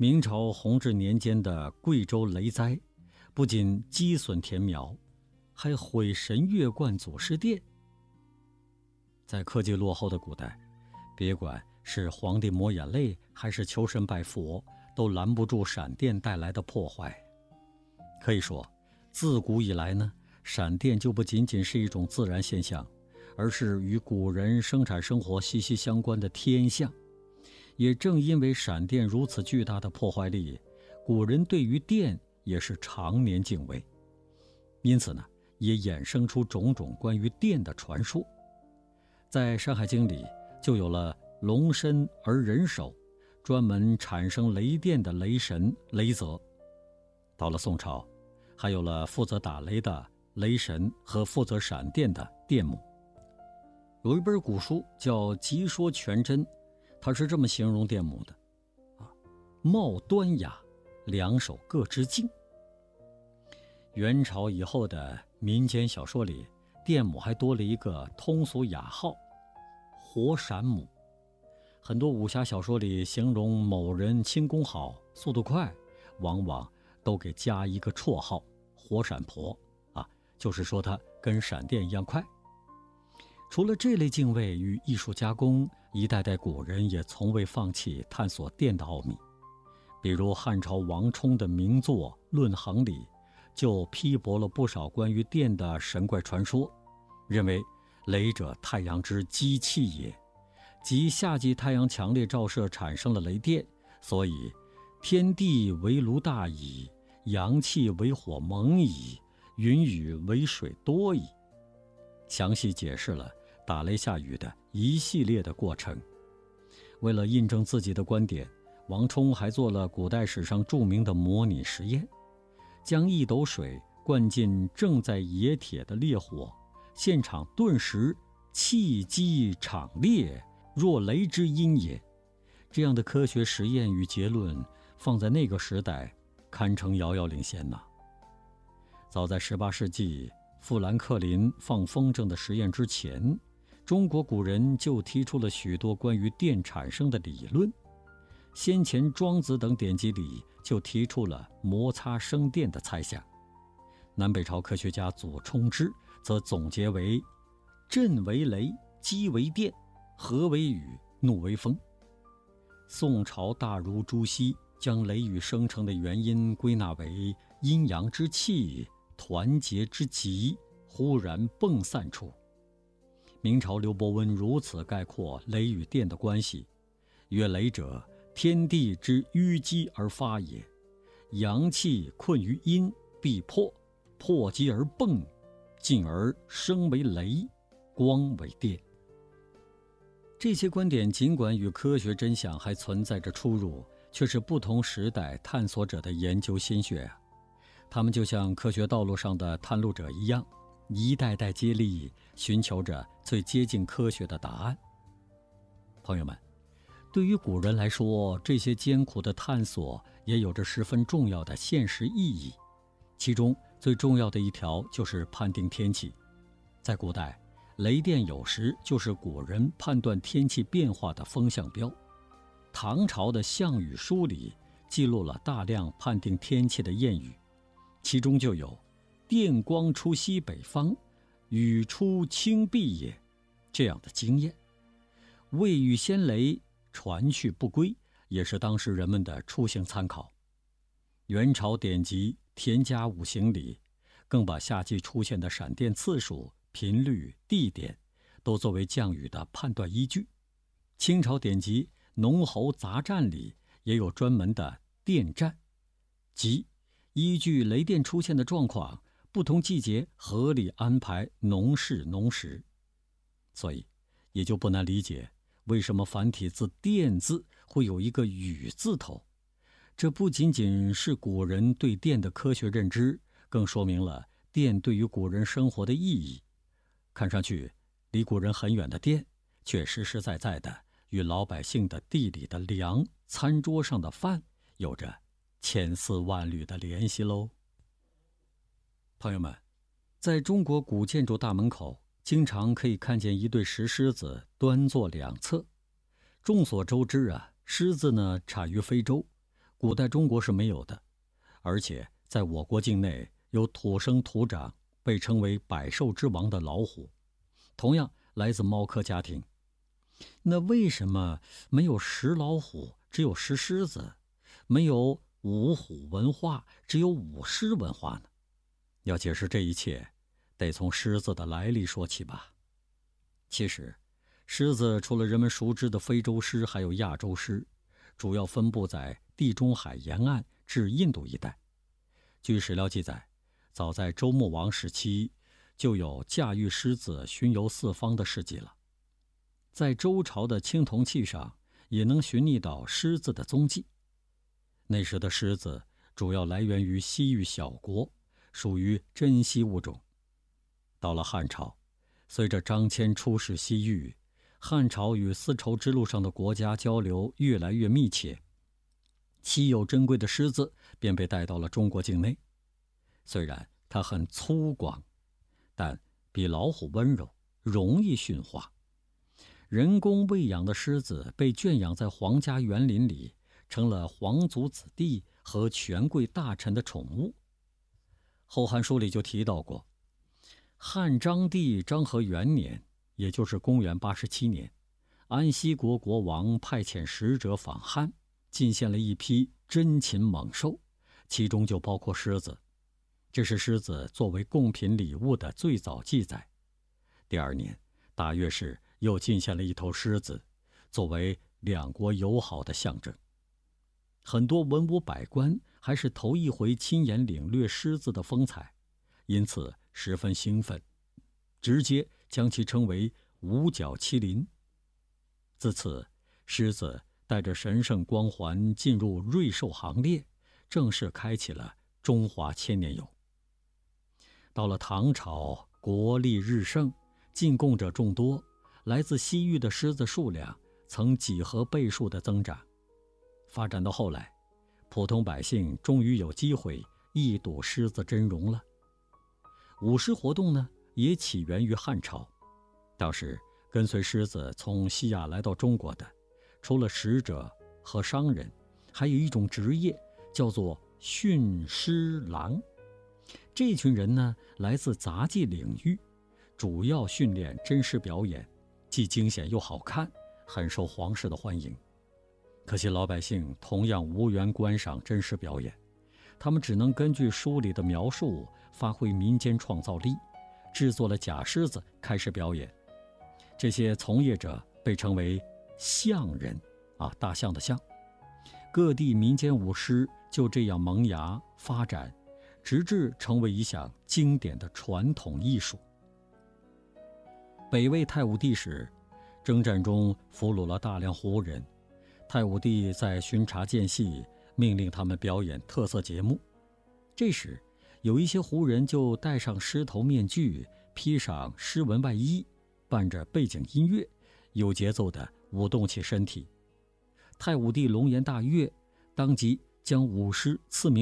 明朝弘治年间的贵州雷灾，不仅击损田苗，还毁神月观祖师殿。在科技落后的古代，别管是皇帝抹眼泪还是求神拜佛，都拦不住闪电带来的破坏。可以说，自古以来呢，闪电就不仅仅是一种自然现象，而是与古人生产生活息息相关的天象。也正因为闪电如此巨大的破坏力，古人对于电也是常年敬畏，因此呢，也衍生出种种关于电的传说。在《山海经》里就有了龙身而人首，专门产生雷电的雷神雷泽。到了宋朝，还有了负责打雷的雷神和负责闪电的电母。有一本古书叫《极说全真》，它是这么形容电母的：貌端雅，两手各执镜。元朝以后的民间小说里，电母还多了一个通俗雅号火闪母。很多武侠小说里形容某人轻功好、速度快，往往都给加一个绰号火闪婆就是说他跟闪电一样快。除了这类敬畏与艺术加工，一代代古人也从未放弃探索电的奥秘。比如汉朝王充的名作《论衡》里就批驳了不少关于电的神怪传说，认为雷者太阳之机器也，即夏季太阳强烈照射产生了雷电，所以天地为炉大矣，阳气为火猛矣，云雨为水多矣，详细解释了打雷下雨的一系列的过程。为了印证自己的观点，王充还做了古代史上著名的模拟实验，将一斗水灌进正在冶铁的烈火，现场顿时气机场裂，若雷之音也。这样的科学实验与结论放在那个时代堪称遥遥领先呐。早在18世纪富兰克林放风筝的实验之前，中国古人就提出了许多关于电产生的理论。先前庄子等典籍里就提出了摩擦生电的猜想。南北朝科学家左冲之则总结为震为雷，击为电，和为雨，怒为风。宋朝大儒朱熹将雷雨生成的原因归纳为阴阳之气团结之极，忽然迸散出。明朝刘伯温如此概括雷与电的关系，曰雷者，天地之淤积而发也，阳气困于阴，必破，破积而迸，进而生为雷，光为电。这些观点尽管与科学真相还存在着出入，却是不同时代探索者的研究心血啊。他们就像科学道路上的探路者一样，一代代接力，寻求着最接近科学的答案。朋友们，对于古人来说，这些艰苦的探索也有着十分重要的现实意义。其中最重要的一条就是判定天气。在古代，雷电有时就是古人判断天气变化的风向标。唐朝的项羽书里记录了大量判定天气的谚语，其中就有电光出西北方，雨出青壁也这样的经验。未遇先雷，传去不归，也是当时人们的出行参考。元朝典籍《田家五行》里更把夏季出现的闪电次数、频率、地点都作为降雨的判断依据。清朝典籍《农侯杂战》里也有专门的电战，即依据雷电出现的状况，不同季节合理安排农事农时。所以也就不难理解为什么繁体字电字会有一个雨字头。这不仅仅是古人对电的科学认知，更说明了电对于古人生活的意义。看上去离古人很远的电，却实实在在的与老百姓的地里的粮、餐桌上的饭有着千丝万缕的联系喽。朋友们，在中国古建筑大门口，经常可以看见一对石狮子端坐两侧。众所周知啊，狮子呢产于非洲， 古代中国是没有的，而且在我国境内有土生土长被称为百兽之王的老虎，同样来自猫科家庭。那为什么没有食老虎，只有食狮子？没有五虎文化，只有舞狮文化呢？要解释这一切，得从狮子的来历说起吧。其实，狮子除了人们熟知的非洲狮，还有亚洲狮，主要分布在地中海沿岸至印度一带。据史料记载，早在周穆王时期，就有驾驭狮子巡游四方的事迹了。在周朝的青铜器上，也能寻觅到狮子的踪迹。那时的狮子主要来源于西域小国，属于珍稀物种。到了汉朝，随着张骞出使西域，汉朝与丝绸之路上的国家交流越来越密切，稀有珍贵的狮子便被带到了中国境内。虽然它很粗犷，但比老虎温柔，容易驯化。人工喂养的狮子被圈养在皇家园林里，成了皇族子弟和权贵大臣的宠物。《后汉书》里就提到过，汉章帝章和元年，也就是公元87年，安西国国王派遣使者访汉，进献了一批珍禽猛兽，其中就包括狮子。这是狮子作为贡品礼物的最早记载。第二年，大约是又进献了一头狮子，作为两国友好的象征。很多文武百官还是头一回亲眼领略狮子的风采，因此十分兴奋，直接将其称为五角麒麟。自此，狮子带着神圣光环进入瑞兽行列，正式开启了中华千年游。到了唐朝，国力日盛，进贡者众多，来自西域的狮子数量曾几何倍数的增长。发展到后来，普通百姓终于有机会一睹狮子真容了。舞狮活动呢，也起源于汉朝。当时跟随狮子从西亚来到中国的，除了使者和商人，还有一种职业叫做驯狮郎。这群人呢，来自杂技领域，主要训练真狮表演，既惊险又好看，很受皇室的欢迎。可惜老百姓同样无缘观赏真狮表演，他们只能根据书里的描述，发挥民间创造力，制作了假狮子开始表演。这些从业者被称为象人，大象的象。各地民间舞狮就这样萌芽发展，直至成为一项经典的传统艺术。北魏太武帝时，征战中俘虏了大量胡人，太武帝在巡查间隙命令他们表演特色节目。这时，有一些胡人就戴上狮头面具，披上狮纹外衣，伴着背景音乐，有节奏地舞动起身体。太武帝龙颜大悦，当即将舞狮赐名